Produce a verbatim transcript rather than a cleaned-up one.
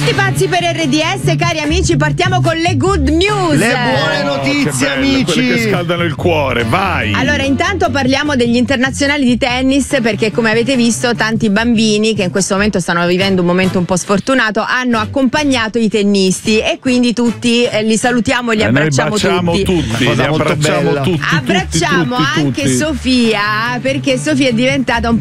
Tutti pazzi per R D S, cari amici, partiamo con le good news. Le buone notizie, oh, amici. Quelle che scaldano il cuore, vai. Allora, intanto parliamo degli internazionali di tennis, perché come avete visto tanti bambini che in questo momento stanno vivendo un momento un po' sfortunato hanno accompagnato i tennisti e quindi tutti eh, li salutiamo e li eh, abbracciamo noi baciamo tutti. tutti, li abbracciamo tutti. Abbracciamo tutti, tutti, anche tutti. Sofia, perché Sofia è diventata un